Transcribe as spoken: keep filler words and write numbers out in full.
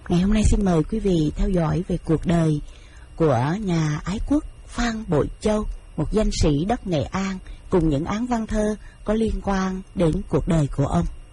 Ngày hôm nay xin mời quý vị theo dõi về cuộc đời của nhà ái quốc Phan Bội Châu, một danh sĩ đất Nghệ An, cùng những áng văn thơ có liên quan đến cuộc đời của ông.